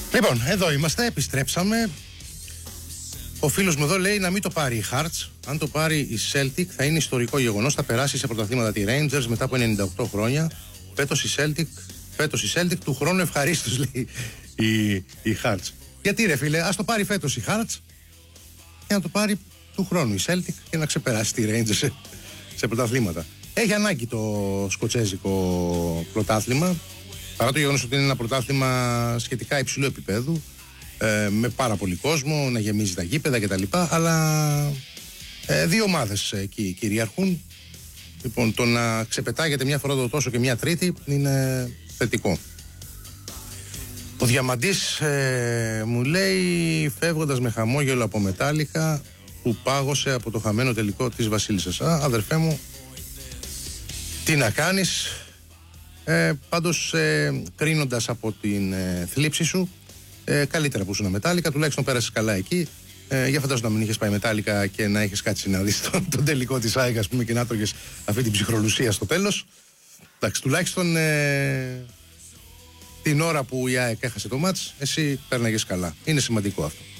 Λοιπόν, εδώ είμαστε, επιστρέψαμε. Ο φίλος μου εδώ λέει να μην το πάρει η Hearts. Αν το πάρει η Celtic θα είναι ιστορικό γεγονός. Θα περάσει σε πρωταθλήματα τη Rangers μετά από 98 χρόνια. Φέτος η Celtic, του χρόνου ευχαρίστως, λέει η Hearts. Γιατί ρε φίλε, ας το πάρει φέτος η Hearts και να το πάρει του χρόνου η Celtic και να ξεπεράσει τη Rangers σε πρωταθλήματα. Έχει ανάγκη το σκοτσέζικο πρωτάθλημα, παρά το γεγονός ότι είναι ένα πρωτάθλημα σχετικά υψηλού επίπεδου, με πάρα πολύ κόσμο, να γεμίζει τα γήπεδα κτλ. Αλλά δύο ομάδες εκεί κυριαρχούν. Λοιπόν, το να ξεπετάγεται μια φορά το τόσο και μια τρίτη είναι θετικό. Ο Διαμαντής μου λέει, φεύγοντας με χαμόγελο από Μετάλλικα που πάγωσε από το χαμένο τελικό της Βασίλισσας. Αδερφέ μου, τι να κάνεις. Πάντως κρίνοντας από την θλίψη σου, καλύτερα που ήσουν Μετάλλικα, τουλάχιστον πέρασες καλά εκεί. Για φαντάζομαι να μην είχες πάει Μετάλλικα και να έχεις κάτσει να δεις τον τελικό της ΑΕΚ, ας πούμε, και να τρώγες αυτή την ψυχρολουσία στο τέλος. Εντάξει, τουλάχιστον την ώρα που η ΑΕΚ έχασε το μάτς, εσύ πέρναγες καλά. Είναι σημαντικό αυτό.